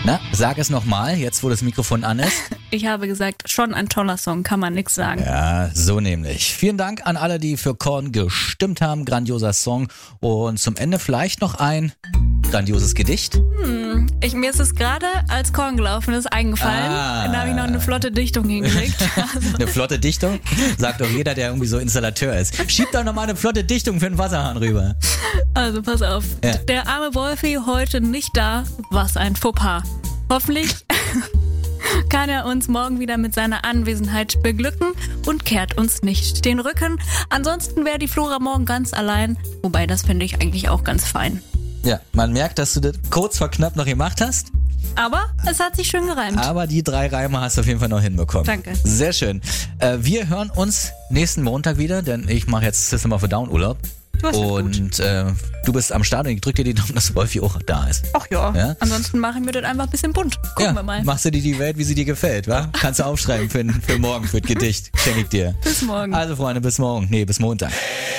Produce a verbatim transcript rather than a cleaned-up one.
Na, sag es nochmal, jetzt wo das Mikrofon an ist. Ich habe gesagt, schon ein toller Song, kann man nix sagen. Ja, so nämlich. Vielen Dank an alle, die für Korn gestimmt haben. Grandioser Song. Und zum Ende vielleicht noch ein grandioses Gedicht. Hm, ich, mir ist es gerade, als Korn gelaufen ist, eingefallen. Ah. Dann habe ich noch eine flotte Dichtung hingelegt. Also. Eine flotte Dichtung? Sagt doch jeder, der irgendwie so Installateur ist. Schieb doch nochmal eine flotte Dichtung für den Wasserhahn rüber. Also pass auf. Ja. Der arme Wolfi heute nicht da. Was ein Fauxpas. Hoffentlich kann er uns morgen wieder mit seiner Anwesenheit beglücken und kehrt uns nicht den Rücken. Ansonsten wäre die Flora morgen ganz allein. Wobei, das finde ich eigentlich auch ganz fein. Ja, man merkt, dass du das kurz vor knapp noch gemacht hast. Aber es hat sich schön gereimt. Aber die drei Reime hast du auf jeden Fall noch hinbekommen. Danke. Sehr schön. Äh, wir hören uns nächsten Montag wieder, denn ich mache jetzt System of a Down Urlaub. Du hast und äh, du bist am Start und ich drücke dir die Daumen, dass Wolfi auch da ist. Ach ja. Ja? Ansonsten machen wir das einfach ein bisschen bunt. Gucken ja, wir mal. Machst du dir die Welt, wie sie dir gefällt, wa? Kannst du aufschreiben für, für morgen, für das Gedicht. Schenke ich dir. Bis morgen. Also Freunde, bis morgen. Nee, bis Montag.